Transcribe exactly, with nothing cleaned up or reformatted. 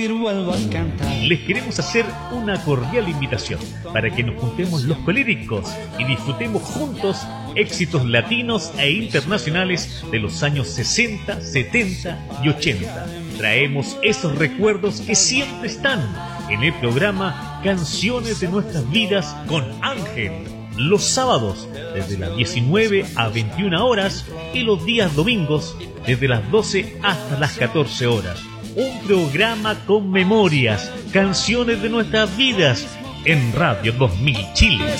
Vuelvo a cantar. Les queremos hacer una cordial invitación para que nos juntemos los colíricos y disfrutemos juntos éxitos latinos e internacionales de los años sesenta, setenta y ochenta. Traemos esos recuerdos que siempre están en el programa Canciones de Nuestras Vidas con Ángel. Los sábados desde las diecinueve a veintiuna horas y los días domingos desde las doce hasta las catorce horas. Un programa con memorias, canciones de nuestras vidas en Radio dos mil Chile.